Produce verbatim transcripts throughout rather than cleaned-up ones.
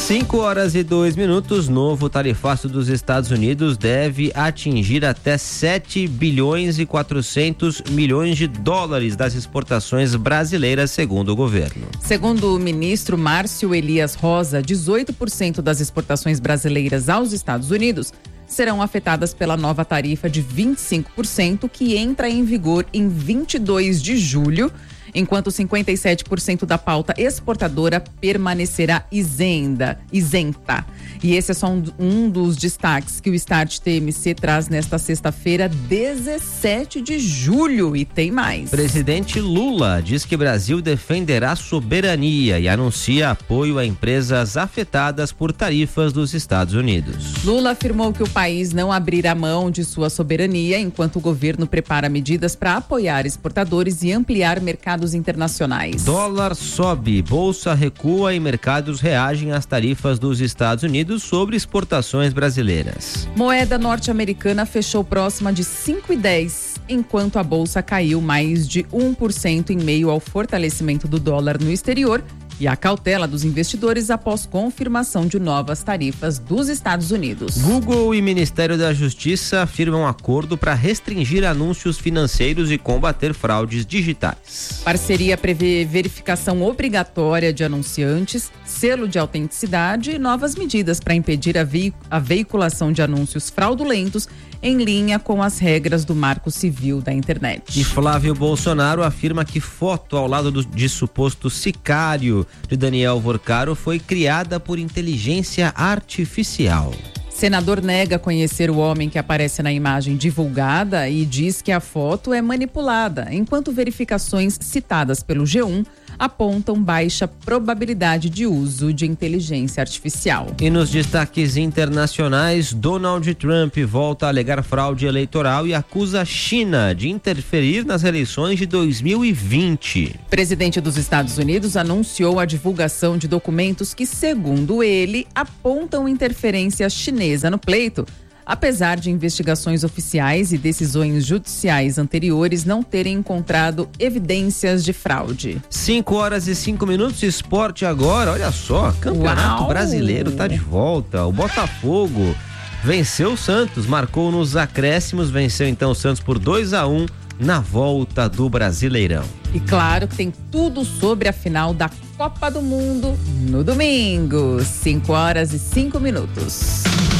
cinco horas e dois minutos, novo tarifaço dos Estados Unidos deve atingir até sete bilhões e quatrocentos milhões de dólares das exportações brasileiras, segundo o governo. Segundo o ministro Márcio Elias Rosa, dezoito por cento das exportações brasileiras aos Estados Unidos serão afetadas pela nova tarifa de vinte e cinco por cento, que entra em vigor em vinte e dois de julho, enquanto cinquenta e sete por cento da pauta exportadora permanecerá isenta. isenta. E esse é só um, um dos destaques que o Start T M C traz nesta sexta-feira, dezessete de julho, e tem mais. Presidente Lula diz que Brasil defenderá soberania e anuncia apoio a empresas afetadas por tarifas dos Estados Unidos. Lula afirmou que o país não abrirá mão de sua soberania enquanto o governo prepara medidas para apoiar exportadores e ampliar mercados internacionais. Dólar sobe, bolsa recua e mercados reagem às tarifas dos Estados Unidos sobre exportações brasileiras. Moeda norte-americana fechou próxima de cinco e dez, enquanto a bolsa caiu mais de um por cento em meio ao fortalecimento do dólar no exterior e a cautela dos investidores após confirmação de novas tarifas dos Estados Unidos. Google e Ministério da Justiça afirmam acordo para restringir anúncios financeiros e combater fraudes digitais. Parceria prevê verificação obrigatória de anunciantes, selo de autenticidade e novas medidas para impedir a, veic- a veiculação de anúncios fraudulentos em linha com as regras do Marco Civil da Internet. E Flávio Bolsonaro afirma que foto ao lado do, de suposto sicário de Daniel Vorcaro foi criada por inteligência artificial. Senador nega conhecer o homem que aparece na imagem divulgada e diz que a foto é manipulada, enquanto verificações citadas pelo G um apontam baixa probabilidade de uso de inteligência artificial. E nos destaques internacionais, Donald Trump volta a alegar fraude eleitoral e acusa a China de interferir nas eleições de dois mil e vinte. O presidente dos Estados Unidos anunciou a divulgação de documentos que, segundo ele, apontam interferência chinesa no pleito, apesar de investigações oficiais e decisões judiciais anteriores não terem encontrado evidências de fraude. cinco horas e cinco minutos, esporte agora, olha só, Campeonato Uau. Brasileiro tá de volta, o Botafogo venceu o Santos, marcou nos acréscimos, venceu então o Santos por dois a um na volta do Brasileirão. E claro que tem tudo sobre a final da Copa do Mundo no domingo, cinco horas e cinco minutos.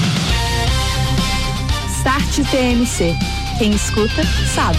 Start T M C. Quem escuta, sabe.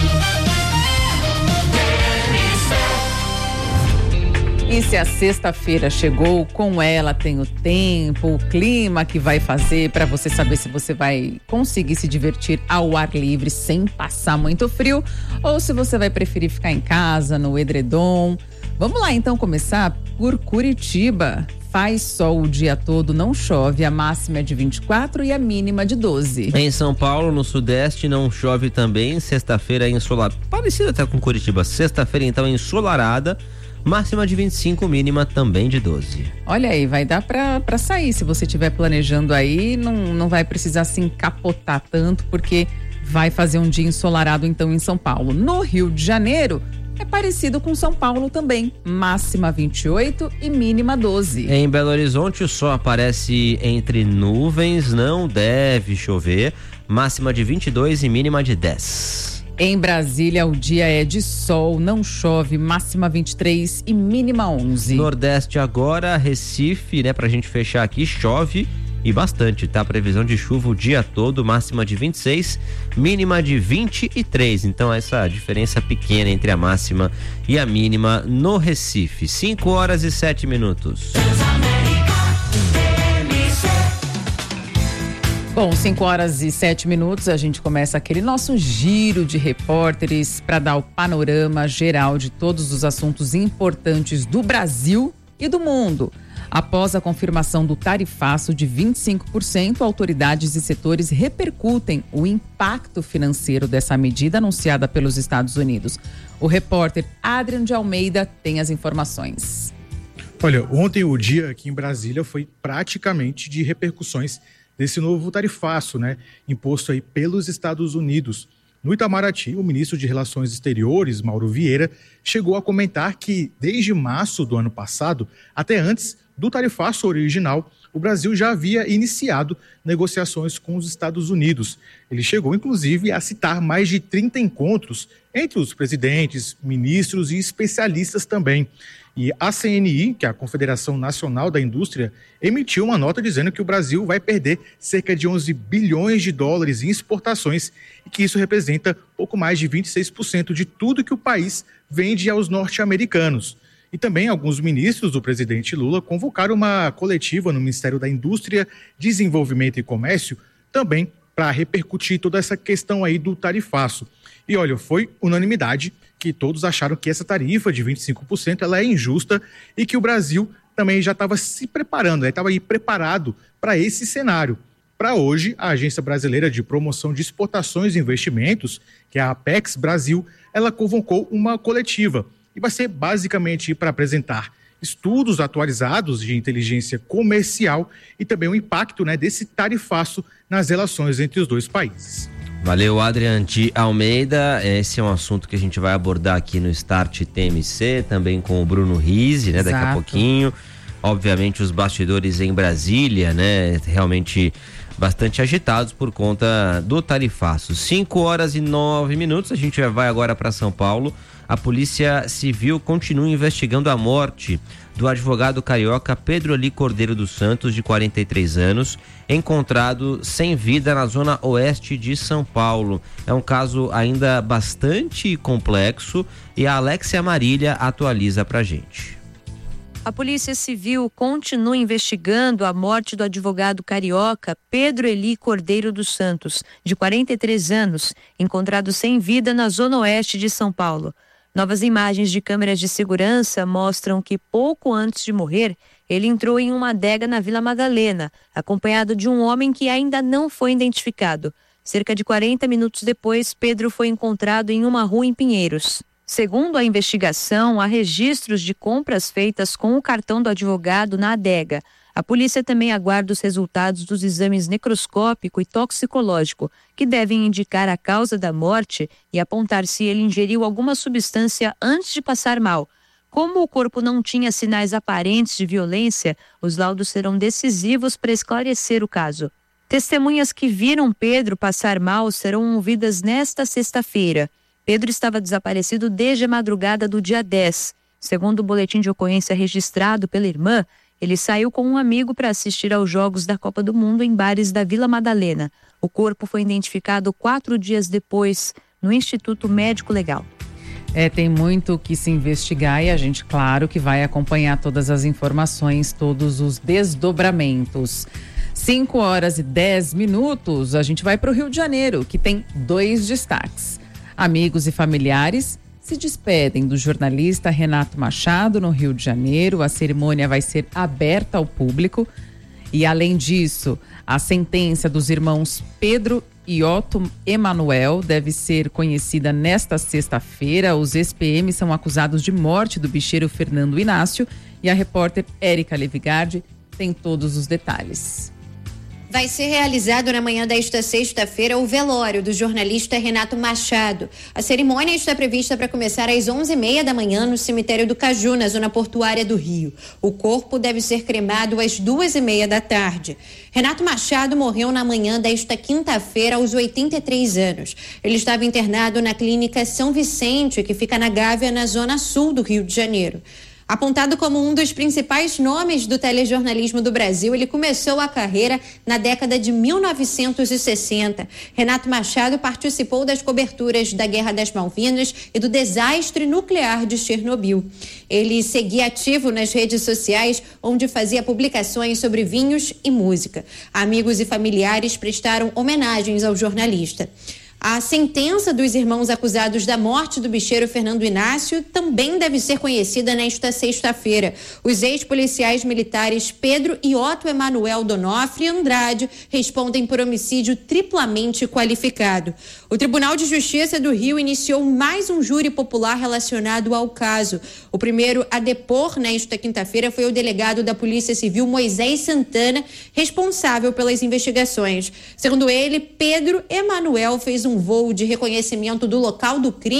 E se a sexta-feira chegou, com ela tem o tempo, o clima que vai fazer para você saber se você vai conseguir se divertir ao ar livre sem passar muito frio ou se você vai preferir ficar em casa, no edredom. Vamos lá então começar por Curitiba. Faz sol o dia todo, não chove, a máxima é de vinte e quatro e a mínima de doze. Em São Paulo, no sudeste, não chove também, sexta-feira é ensolarada, parecido até com Curitiba, sexta-feira então é ensolarada, máxima de vinte e cinco, mínima também de doze. Olha aí, vai dar pra, pra sair, se você estiver planejando aí, não, não vai precisar se encapotar tanto, porque vai fazer um dia ensolarado então em São Paulo. No Rio de Janeiro, é parecido com São Paulo também, máxima vinte e oito e mínima doze. Em Belo Horizonte o sol aparece entre nuvens, não deve chover, máxima de vinte e dois e mínima de dez. Em Brasília o dia é de sol, não chove, máxima vinte e três e mínima onze. Nordeste agora, Recife, né, pra gente fechar aqui, chove e bastante, tá? Previsão de chuva o dia todo, máxima de vinte e seis, mínima de vinte e três. Então essa diferença pequena entre a máxima e a mínima no Recife. cinco horas e sete minutos. Bom, cinco horas e sete minutos, a gente começa aquele nosso giro de repórteres para dar o panorama geral de todos os assuntos importantes do Brasil e do mundo. Após a confirmação do tarifaço de vinte e cinco por cento, autoridades e setores repercutem o impacto financeiro dessa medida anunciada pelos Estados Unidos. O repórter Adrian de Almeida tem as informações. Olha, ontem o dia aqui em Brasília foi praticamente de repercussões desse novo tarifaço, né, imposto aí pelos Estados Unidos. No Itamaraty, o ministro de Relações Exteriores, Mauro Vieira, chegou a comentar que desde março do ano passado, até antes do tarifaço original, o Brasil já havia iniciado negociações com os Estados Unidos. Ele chegou, inclusive, a citar mais de trinta encontros entre os presidentes, ministros e especialistas também. E a C N I, que é a Confederação Nacional da Indústria, emitiu uma nota dizendo que o Brasil vai perder cerca de onze bilhões de dólares em exportações e que isso representa pouco mais de vinte e seis por cento de tudo que o país vende aos norte-americanos. E também alguns ministros do presidente Lula convocaram uma coletiva no Ministério da Indústria, Desenvolvimento e Comércio, também para repercutir toda essa questão aí do tarifaço. E olha, foi unanimidade que todos acharam que essa tarifa de vinte e cinco por cento ela é injusta e que o Brasil também já estava se preparando, estava aí preparado para esse cenário. Para hoje, a Agência Brasileira de Promoção de Exportações e Investimentos, que é a Apex Brasil, ela convocou uma coletiva e vai ser basicamente para apresentar estudos atualizados de inteligência comercial e também o impacto, né, desse tarifaço nas relações entre os dois países. Valeu, Adrian de Almeida. Esse é um assunto que a gente vai abordar aqui no Start T M C, também com o Bruno Rizzi, né? Exato. Daqui a pouquinho. Obviamente os bastidores em Brasília, né? Realmente bastante agitados por conta do tarifaço. cinco horas e nove minutos, a gente já vai agora para São Paulo. A Polícia Civil continua investigando a morte do advogado carioca Pedro Eli Cordeiro dos Santos, de quarenta e três anos, encontrado sem vida na zona oeste de São Paulo. É um caso ainda bastante complexo e a Alexia Marília atualiza pra gente. A Polícia Civil continua investigando a morte do advogado carioca Pedro Eli Cordeiro dos Santos, de quarenta e três anos, encontrado sem vida na zona oeste de São Paulo. Novas imagens de câmeras de segurança mostram que pouco antes de morrer, ele entrou em uma adega na Vila Madalena, acompanhado de um homem que ainda não foi identificado. Cerca de quarenta minutos depois, Pedro foi encontrado em uma rua em Pinheiros. Segundo a investigação, há registros de compras feitas com o cartão do advogado na adega. A polícia também aguarda os resultados dos exames necroscópico e toxicológico, que devem indicar a causa da morte e apontar se ele ingeriu alguma substância antes de passar mal. Como o corpo não tinha sinais aparentes de violência, os laudos serão decisivos para esclarecer o caso. Testemunhas que viram Pedro passar mal serão ouvidas nesta sexta-feira. Pedro estava desaparecido desde a madrugada do dia dez. Segundo o boletim de ocorrência registrado pela irmã, ele saiu com um amigo para assistir aos Jogos da Copa do Mundo em bares da Vila Madalena. O corpo foi identificado quatro dias depois no Instituto Médico Legal. É, tem muito o que se investigar e a gente, claro, que vai acompanhar todas as informações, todos os desdobramentos. cinco horas e dez minutos, a gente vai para o Rio de Janeiro, que tem dois destaques. Amigos e familiares se despedem do jornalista Renato Machado no Rio de Janeiro. A cerimônia vai ser aberta ao público. E, além disso, a sentença dos irmãos Pedro e Otto Emanuel deve ser conhecida nesta sexta-feira. Os ex-P M são acusados de morte do bicheiro Fernando Inácio. E a repórter Érica Levigardi tem todos os detalhes. Vai ser realizado na manhã desta sexta-feira o velório do jornalista Renato Machado. A cerimônia está prevista para começar às onze e meia da manhã no cemitério do Caju, na zona portuária do Rio. O corpo deve ser cremado às duas e meia da tarde. Renato Machado morreu na manhã desta quinta-feira aos oitenta e três anos. Ele estava internado na clínica São Vicente, que fica na Gávea, na zona sul do Rio de Janeiro. Apontado como um dos principais nomes do telejornalismo do Brasil, ele começou a carreira na década de mil novecentos e sessenta. Renato Machado participou das coberturas da Guerra das Malvinas e do desastre nuclear de Chernobyl. Ele seguia ativo nas redes sociais, onde fazia publicações sobre vinhos e música. Amigos e familiares prestaram homenagens ao jornalista. A sentença dos irmãos acusados da morte do bicheiro Fernando Inácio também deve ser conhecida nesta sexta-feira. Os ex-policiais militares Pedro e Otto Emanuel Donofre Andrade respondem por homicídio triplamente qualificado. O Tribunal de Justiça do Rio iniciou mais um júri popular relacionado ao caso. O primeiro a depor nesta quinta-feira foi o delegado da Polícia Civil Moisés Santana, responsável pelas investigações. Segundo ele, Pedro Emanuel fez um voo de reconhecimento do local do crime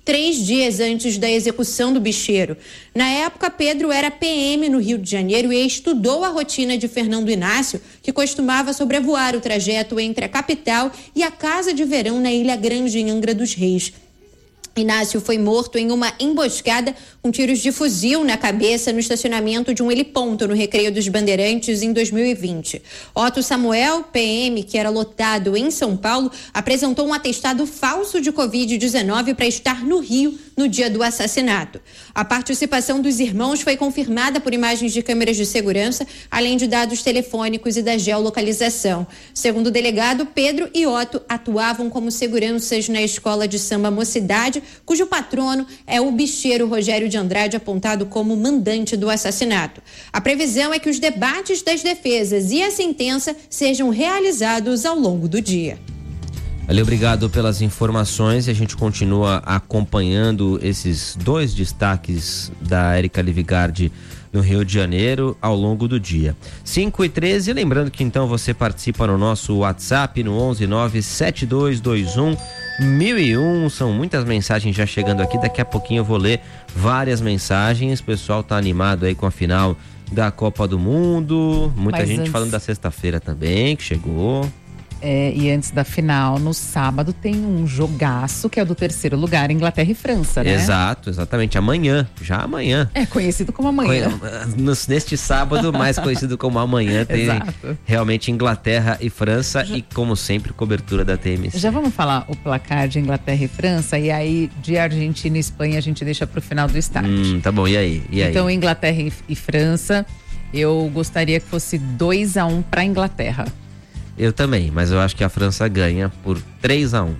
três dias antes da execução do bicheiro. Na época, Pedro era P M no Rio de Janeiro e estudou a rotina de Fernando Inácio, que costumava sobrevoar o trajeto entre a capital e a casa de verão na Ilha Grande, em Angra dos Reis. Inácio foi morto em uma emboscada com tiros de fuzil na cabeça no estacionamento de um heliponto no Recreio dos Bandeirantes em dois mil e vinte. Otto Samuel, P M, que era lotado em São Paulo, apresentou um atestado falso de covid dezenove para estar no Rio no dia do assassinato. A participação dos irmãos foi confirmada por imagens de câmeras de segurança, além de dados telefônicos e da geolocalização. Segundo o delegado, Pedro e Otto atuavam como seguranças na escola de samba Mocidade, cujo patrono é o bicheiro Rogério de Andrade, apontado como mandante do assassinato. A previsão é que os debates das defesas e a sentença sejam realizados ao longo do dia. Valeu, obrigado pelas informações. A gente continua acompanhando esses dois destaques da Érica Livigardi no Rio de Janeiro ao longo do dia. cinco e treze, lembrando que então você participa no nosso WhatsApp no onze nove sete dois dois um mil e um. São muitas mensagens já chegando aqui, daqui a pouquinho eu vou ler várias mensagens. O pessoal tá animado aí com a final da Copa do Mundo, muita Mas gente antes... falando da sexta-feira também, que chegou. É, e antes da final, no sábado, tem um jogaço que é o do terceiro lugar, Inglaterra e França, né? Exato, exatamente. Amanhã, já amanhã. É conhecido como amanhã. Neste sábado, mais conhecido como amanhã, tem Exato. realmente Inglaterra e França já... e, como sempre, cobertura da T M C. Já vamos falar o placar de Inglaterra e França, e aí de Argentina e Espanha a gente deixa pro final do start. Hum, tá bom, e aí? E aí? Então, Inglaterra e, e França, eu gostaria que fosse dois a um pra Inglaterra. Eu também, mas eu acho que a França ganha por três a um.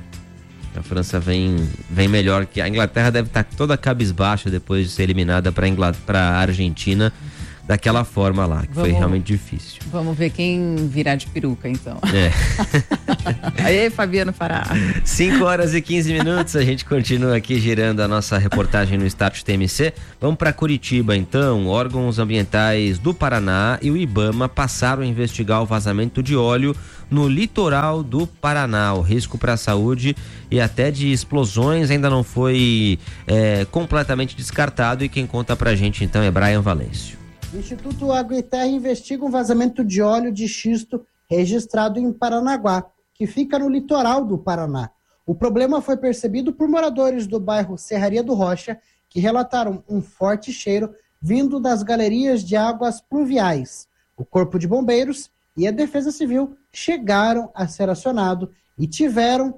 A França vem, vem melhor que a Inglaterra, deve estar toda cabisbaixa depois de ser eliminada para a Argentina daquela forma lá, que vamos, foi realmente difícil. Vamos ver quem virá de peruca, então. É. Aí, Fabiano Fará. cinco horas e quinze minutos, a gente continua aqui girando a nossa reportagem no Start T M C. Vamos para Curitiba, então. Órgãos ambientais do Paraná e o IBAMA passaram a investigar o vazamento de óleo no litoral do Paraná. O risco para a saúde e até de explosões ainda não foi é, completamente descartado, e quem conta pra gente então é Brian Valêncio. O Instituto Água e Terra investiga um vazamento de óleo de xisto registrado em Paranaguá, que fica no litoral do Paraná. O problema foi percebido por moradores do bairro Serraria do Rocha, que relataram um forte cheiro vindo das galerias de águas pluviais. O Corpo de Bombeiros e a Defesa Civil chegaram a ser acionados e tiveram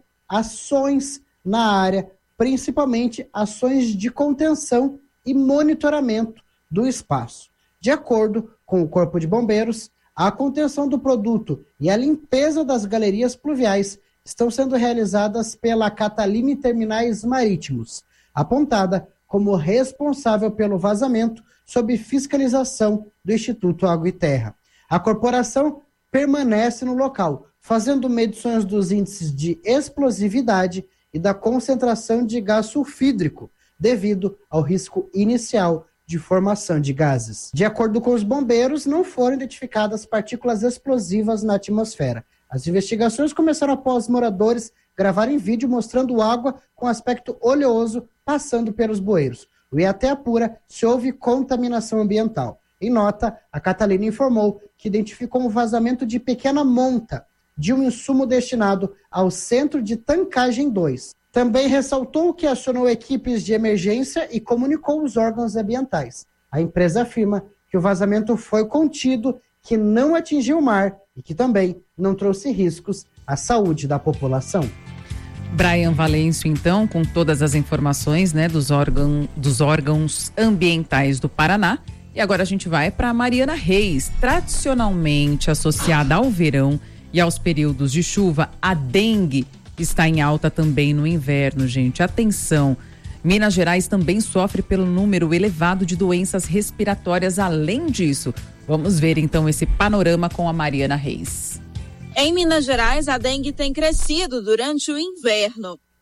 ações na área, principalmente ações de contenção e monitoramento do espaço. De acordo com o Corpo de Bombeiros, a contenção do produto e a limpeza das galerias pluviais estão sendo realizadas pela Catalina Terminais Marítimos, apontada como responsável pelo vazamento sob fiscalização do Instituto Água e Terra. A corporação permanece no local, fazendo medições dos índices de explosividade e da concentração de gás sulfídrico, devido ao risco inicial de formação de gases. De acordo com os bombeiros, não foram identificadas partículas explosivas na atmosfera. As investigações começaram após moradores gravarem vídeo mostrando água com aspecto oleoso passando pelos bueiros. O I A T apura se houve contaminação ambiental. Em nota, a Catalina informou que identificou um vazamento de pequena monta de um insumo destinado ao Centro de Tancagem dois. Também ressaltou que acionou equipes de emergência e comunicou os órgãos ambientais. A empresa afirma que o vazamento foi contido, que não atingiu o mar e que também não trouxe riscos à saúde da população. Brian Valêncio, então, com todas as informações, né, dos, órgão, dos órgãos ambientais do Paraná. E agora a gente vai para Mariana Reis, tradicionalmente associada ao verão e aos períodos de chuva. A dengue está em alta também no inverno, gente. Atenção, Minas Gerais também sofre pelo número elevado de doenças respiratórias. Além disso, vamos ver então esse panorama com a Mariana Reis. Em Minas Gerais, a dengue tem crescido durante o inverno.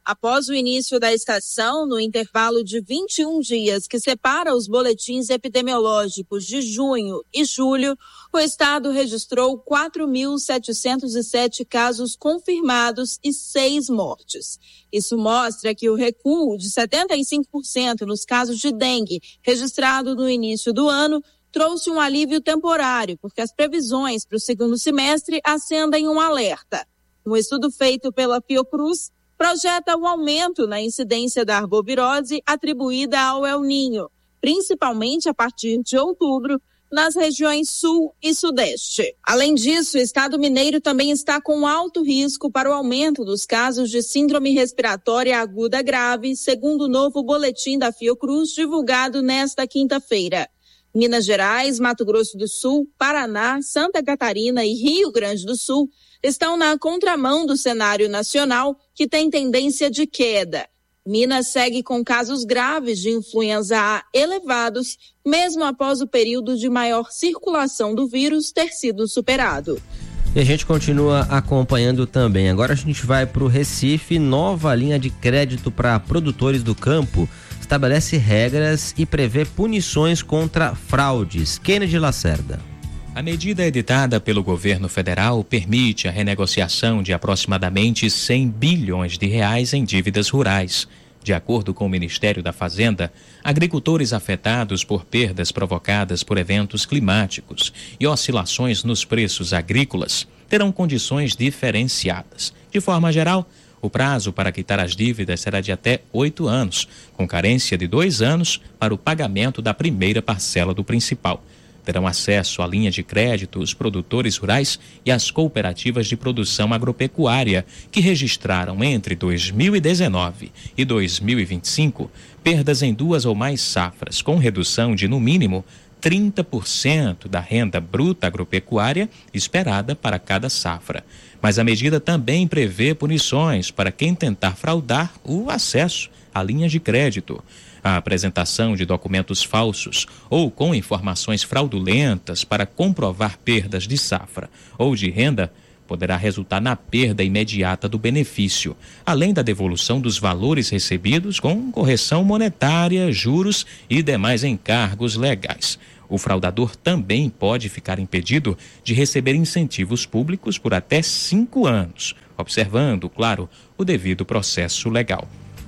Após o início da estação, no intervalo de vinte e um dias que separa os boletins epidemiológicos de junho e julho, o estado registrou quatro mil setecentos e sete casos confirmados e seis mortes. Isso mostra que o recuo de setenta e cinco por cento nos casos de dengue registrado no início do ano trouxe um alívio temporário, porque as previsões para o segundo semestre acendem um alerta. Um estudo feito pela Fiocruz projeta o aumento na incidência da arbovirose atribuída ao El Niño, principalmente a partir de outubro, nas regiões sul e sudeste. Além disso, o estado mineiro também está com alto risco para o aumento dos casos de síndrome respiratória aguda grave, segundo o novo boletim da Fiocruz divulgado nesta quinta-feira. Minas Gerais, Mato Grosso do Sul, Paraná, Santa Catarina e Rio Grande do Sul estão na contramão do cenário nacional, que tem tendência de queda. Minas segue com casos graves de influenza A elevados, mesmo após o período de maior circulação do vírus ter sido superado. E a gente continua acompanhando também. Agora a gente vai para o Recife. Nova linha de crédito para produtores do campo estabelece regras e prevê punições contra fraudes. Kennedy Lacerda. A medida editada pelo governo federal permite a renegociação de aproximadamente cem bilhões de reais em dívidas rurais. De acordo com o Ministério da Fazenda, agricultores afetados por perdas provocadas por eventos climáticos e oscilações nos preços agrícolas terão condições diferenciadas. De forma geral, o prazo para quitar as dívidas será de até oito anos, com carência de dois anos para o pagamento da primeira parcela do principal. Terão acesso à linha de crédito os produtores rurais e as cooperativas de produção agropecuária, que registraram entre dois mil e dezenove e dois mil e vinte e cinco perdas em duas ou mais safras, com redução de, no mínimo, trinta por cento da renda bruta agropecuária esperada para cada safra. Mas a medida também prevê punições para quem tentar fraudar o acesso à linha de crédito. A apresentação de documentos falsos ou com informações fraudulentas para comprovar perdas de safra ou de renda poderá resultar na perda imediata do benefício, além da devolução dos valores recebidos com correção monetária, juros e demais encargos legais. O fraudador também pode ficar impedido de receber incentivos públicos por até cinco anos, observando, claro, o devido processo legal.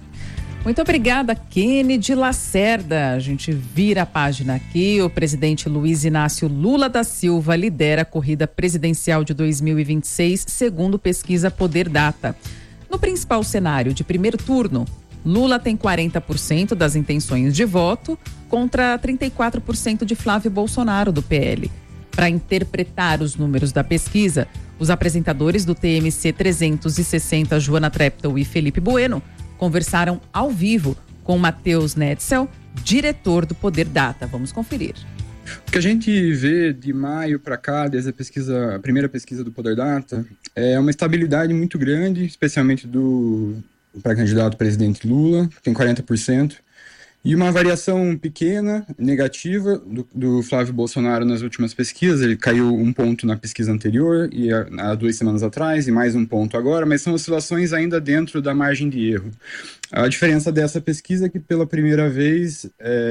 Muito obrigada, Kennedy Lacerda. A gente vira a página aqui. O presidente Luiz Inácio Lula da Silva lidera a corrida presidencial de dois mil e vinte e seis, segundo pesquisa Poder Data. No principal cenário de primeiro turno, Lula tem quarenta por cento das intenções de voto contra trinta e quatro por cento de Flávio Bolsonaro, do P L. Para interpretar os números da pesquisa, os apresentadores do T M C trezentos e sessenta, Joana Treptow e Felipe Bueno, conversaram ao vivo com Matheus Netzel, diretor do Poder Data. Vamos conferir. O que a gente vê de maio para cá, desde a pesquisa, a primeira pesquisa do Poder Data, é uma estabilidade muito grande, especialmente do pré-candidato presidente Lula, que tem quarenta por cento, e uma variação pequena, negativa, do, do Flávio Bolsonaro nas últimas pesquisas. Ele caiu um ponto na pesquisa anterior, e há duas semanas atrás, e mais um ponto agora, mas são oscilações ainda dentro da margem de erro. A diferença dessa pesquisa é que, pela primeira vez,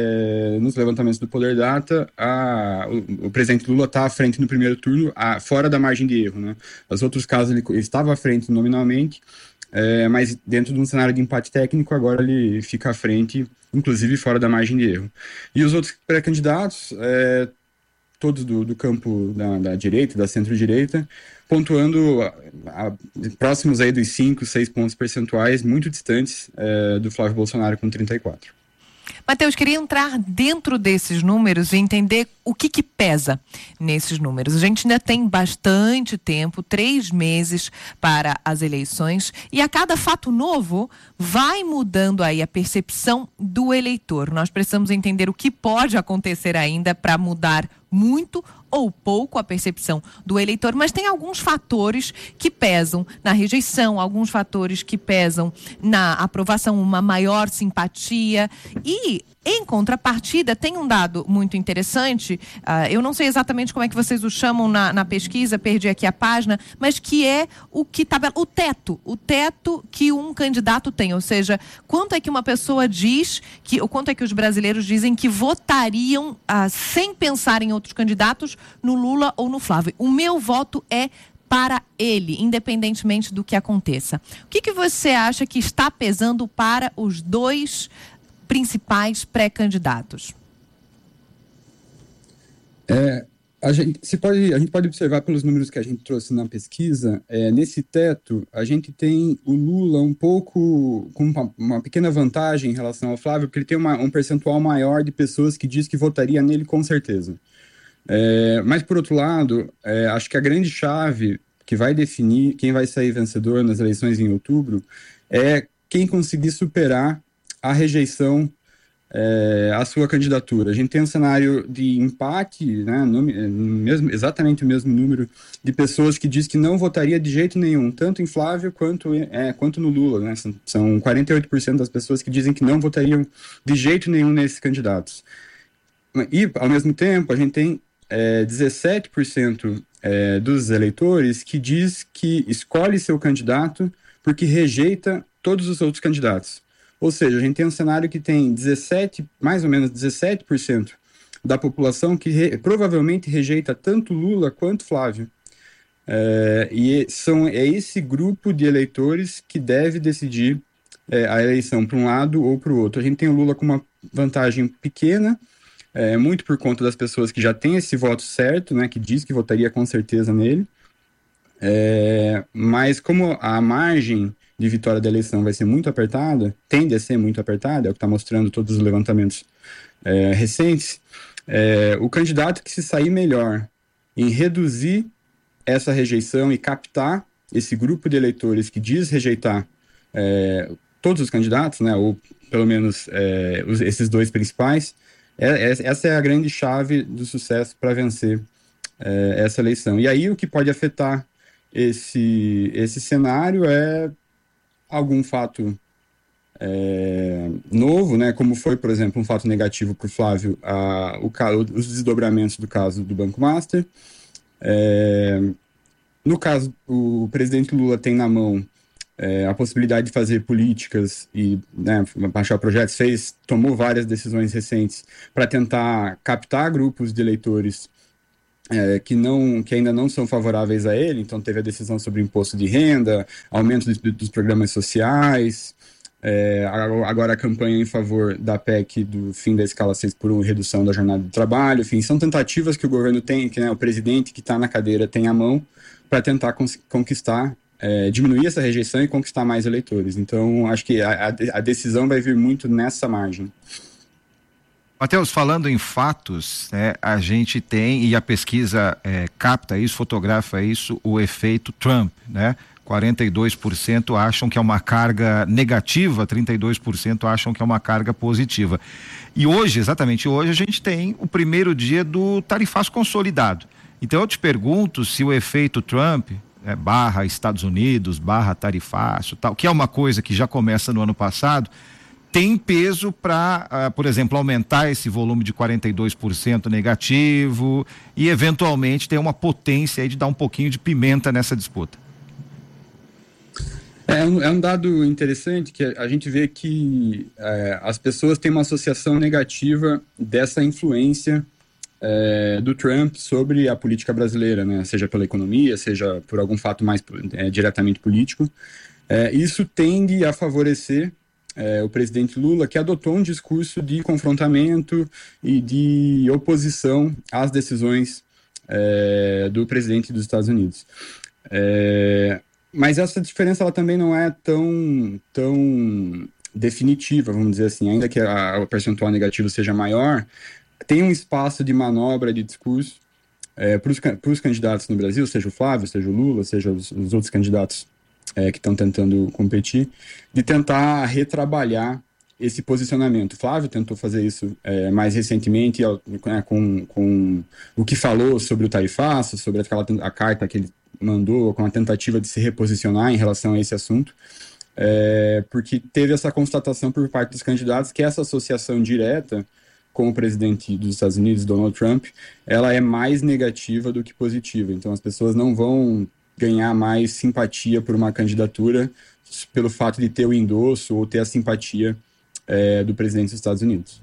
é, nos levantamentos do Poder Data, a, o, o presidente Lula está à frente no primeiro turno, a, fora da margem de erro, né? Nos outros casos, ele, ele estava à frente nominalmente, é, mas dentro de um cenário de empate técnico, agora ele fica à frente, inclusive fora da margem de erro. E os outros pré-candidatos, é, todos do, do campo da, da direita, da centro-direita, pontuando a, a, próximos aí dos cinco, seis pontos percentuais, muito distantes é, do Flávio Bolsonaro com trinta e quatro. Matheus, queria entrar dentro desses números e entender o que que pesa nesses números. A gente ainda tem bastante tempo, três meses para as eleições, e a cada fato novo vai mudando aí a percepção do eleitor. Nós precisamos entender o que pode acontecer ainda para mudar muito ou pouco a percepção do eleitor, mas tem alguns fatores que pesam na rejeição, alguns fatores que pesam na aprovação, uma maior simpatia, e E, em contrapartida, tem um dado muito interessante, uh, eu não sei exatamente como é que vocês o chamam na, na pesquisa, perdi aqui a página, mas que é o que tabela, o teto, o teto que um candidato tem, ou seja, quanto é que uma pessoa diz, que, ou quanto é que os brasileiros dizem que votariam uh, sem pensar em outros candidatos no Lula ou no Flávio. O meu voto é para ele, independentemente do que aconteça. O que, que você acha que está pesando para os dois principais pré-candidatos? É, a, gente, se pode, a gente pode observar pelos números que a gente trouxe na pesquisa, é, nesse teto, a gente tem o Lula um pouco com uma, uma pequena vantagem em relação ao Flávio, porque ele tem uma, um percentual maior de pessoas que diz que votaria nele com certeza. É, mas, por outro lado, é, acho que a grande chave que vai definir quem vai sair vencedor nas eleições em outubro é quem conseguir superar a rejeição é, à sua candidatura. A gente tem um cenário de empate, né, no, mesmo, exatamente o mesmo número de pessoas que diz que não votaria de jeito nenhum, tanto em Flávio quanto, é, quanto no Lula. Né? São, são quarenta e oito por cento das pessoas que dizem que não votariam de jeito nenhum nesses candidatos. E, ao mesmo tempo, a gente tem é, dezessete por cento é, dos eleitores que diz que escolhe seu candidato porque rejeita todos os outros candidatos. Ou seja, a gente tem um cenário que tem dezessete, mais ou menos dezessete por cento da população que re, provavelmente rejeita tanto Lula quanto Flávio. É, e são, é esse grupo de eleitores que deve decidir é, a eleição para um lado ou para o outro. A gente tem o Lula com uma vantagem pequena, é, muito por conta das pessoas que já têm esse voto certo, né, que diz que votaria com certeza nele. É, mas como a margem de vitória da eleição vai ser muito apertada, tende a ser muito apertada, é o que está mostrando todos os levantamentos é, recentes, é, o candidato que se sair melhor em reduzir essa rejeição e captar esse grupo de eleitores que diz rejeitar é, todos os candidatos, né, ou pelo menos é, os, esses dois principais, é, é, essa é a grande chave do sucesso para vencer é, essa eleição. E aí o que pode afetar esse, esse cenário é algum fato é, novo, né, como foi, por exemplo, um fato negativo para o Flávio, a, o, os desdobramentos do caso do Banco Master. É, no caso, o presidente Lula tem na mão é, a possibilidade de fazer políticas e, né, baixar projetos, fez, tomou várias decisões recentes para tentar captar grupos de eleitores É, que, não, que ainda não são favoráveis a ele. Então teve a decisão sobre imposto de renda, aumento dos, dos programas sociais, é, agora a campanha em favor da P E C do fim da escala seis por um e redução da jornada de trabalho. Enfim, são tentativas que o governo tem, que, né, o presidente que está na cadeira tem à mão para tentar conquistar, é, diminuir essa rejeição e conquistar mais eleitores. Então acho que a, a decisão vai vir muito nessa margem. Mateus, falando em fatos, né, a gente tem, e a pesquisa é, capta isso, fotografa isso, o efeito Trump, né? quarenta e dois por cento acham que é uma carga negativa, trinta e dois por cento acham que é uma carga positiva. E hoje, exatamente hoje, a gente tem o primeiro dia do tarifaço consolidado. Então eu te pergunto se o efeito Trump, é, barra Estados Unidos, barra tarifaço, tal, que é uma coisa que já começa no ano passado, tem peso para, uh, por exemplo, aumentar esse volume de quarenta e dois por cento negativo e, eventualmente, ter uma potência aí de dar um pouquinho de pimenta nessa disputa. É um, é um dado interessante que a gente vê que é, as pessoas têm uma associação negativa dessa influência é, do Trump sobre a política brasileira, né? Seja pela economia, seja por algum fato mais é, diretamente político. É, isso tende a favorecer É, o presidente Lula, que adotou um discurso de confrontamento e de oposição às decisões é, do presidente dos Estados Unidos. É, mas essa diferença ela também não é tão, tão definitiva, vamos dizer assim, ainda que a, o percentual negativo seja maior, tem um espaço de manobra de discurso é, para os candidatos no Brasil, seja o Flávio, seja o Lula, seja os, os outros candidatos É, que estão tentando competir, de tentar retrabalhar esse posicionamento. Flávio tentou fazer isso é, mais recentemente é, com, com o que falou sobre o tarifaço, sobre aquela, a carta que ele mandou, com a tentativa de se reposicionar em relação a esse assunto. é, porque teve essa constatação por parte dos candidatos que essa associação direta com o presidente dos Estados Unidos, Donald Trump, ela é mais negativa do que positiva. Então as pessoas não vão ganhar mais simpatia por uma candidatura pelo fato de ter o endosso ou ter a simpatia é, do presidente dos Estados Unidos.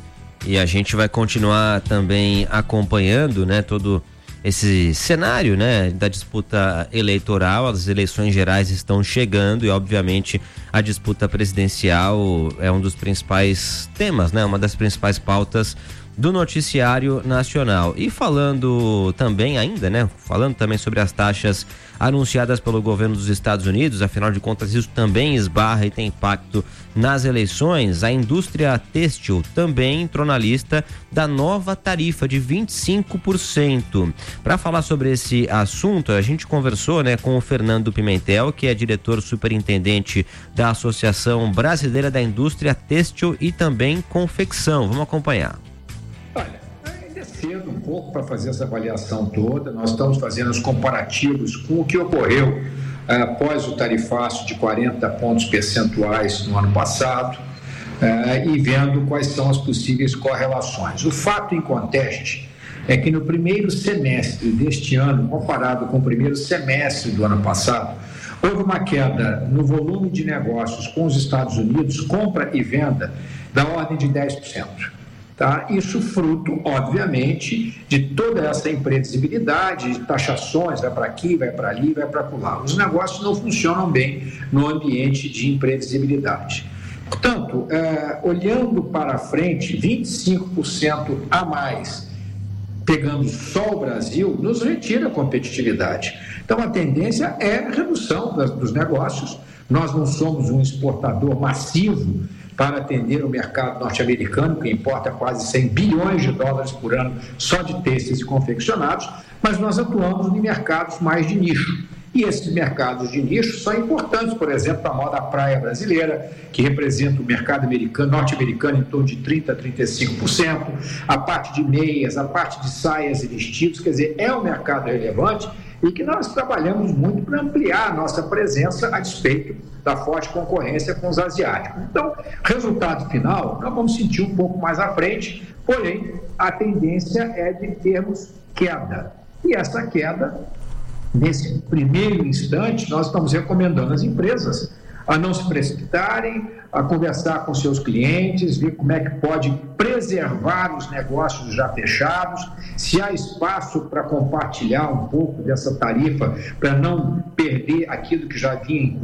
E a gente vai continuar também acompanhando, né, todo esse cenário, né, da disputa eleitoral. As eleições gerais estão chegando e, obviamente, a disputa presidencial é um dos principais temas, né, uma das principais pautas do noticiário nacional. E falando também ainda, né, falando também sobre as taxas anunciadas pelo governo dos Estados Unidos, afinal de contas isso também esbarra e tem impacto nas eleições. A indústria têxtil também entrou na lista da nova tarifa de vinte e cinco por cento. Para falar sobre esse assunto, a gente conversou, né, com o Fernando Pimentel, que é diretor superintendente da Associação Brasileira da Indústria Têxtil e também Confecção. Vamos acompanhar. Olha, ainda é cedo um pouco para fazer essa avaliação toda. Nós estamos fazendo os comparativos com o que ocorreu eh, após o tarifaço de quarenta pontos percentuais no ano passado eh, e vendo quais são as possíveis correlações. O fato inconteste é que no primeiro semestre deste ano, comparado com o primeiro semestre do ano passado, houve uma queda no volume de negócios com os Estados Unidos, compra e venda, da ordem de dez por cento. Tá? Isso fruto, obviamente, de toda essa imprevisibilidade, de taxações, vai para aqui, vai para ali, vai para lá. Os negócios não funcionam bem no ambiente de imprevisibilidade. Portanto, é, olhando para frente, vinte e cinco por cento a mais, pegando só o Brasil, nos retira a competitividade. Então, a tendência é a redução das, dos negócios. Nós não somos um exportador massivo para atender o mercado norte-americano, que importa quase cem bilhões de dólares por ano só de têxteis e confeccionados, mas nós atuamos em mercados mais de nicho. E esses mercados de nicho são importantes, por exemplo, para a moda praia brasileira, que representa o mercado americano, norte-americano em torno de trinta por cento, trinta e cinco por cento, a parte de meias, a parte de saias e vestidos, quer dizer, é um mercado relevante e que nós trabalhamos muito para ampliar a nossa presença a despeito da forte concorrência com os asiáticos. Então, resultado final, nós vamos sentir um pouco mais à frente, porém, a tendência é de termos queda. E essa queda, nesse primeiro instante, nós estamos recomendando às empresas a não se precipitarem, a conversar com seus clientes, ver como é que pode preservar os negócios já fechados, se há espaço para compartilhar um pouco dessa tarifa, para não perder aquilo que já vinha em